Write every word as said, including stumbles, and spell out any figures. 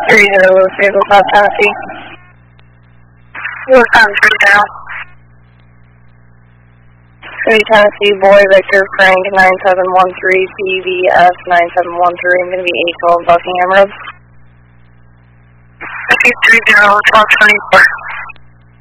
three zero, Louis Vehicle, South Tennessee. Louis on three zero. three Tennessee, Boy, Victor, Frank, nine seven one three, P V S nine seven one three. I'm going to be eight twelve Buckingham Road. three zero, twelve twenty-four.